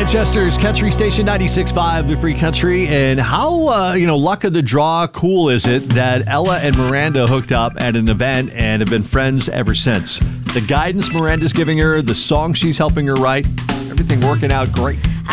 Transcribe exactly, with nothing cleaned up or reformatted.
Rochester's Country Station ninety-six point five, the Free Country. And how, uh, you know, luck of the draw cool is it that Ella and Miranda hooked up at an event and have been friends ever since? The guidance Miranda's giving her, the song she's helping her write, everything working out great.